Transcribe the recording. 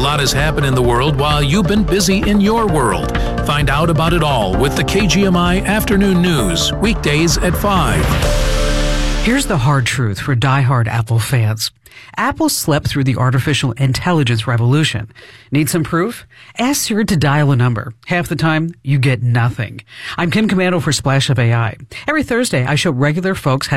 lot has happened in the world while you've been busy in your world. Find out about it all with the KGMI Afternoon News, weekdays at 5. Here's the hard truth for diehard Apple fans. Apple slept through the artificial intelligence revolution. Need some proof? Ask Siri to dial a number. Half the time, you get nothing. I'm Kim Commando for Splash of AI. Every Thursday, I show regular folks how to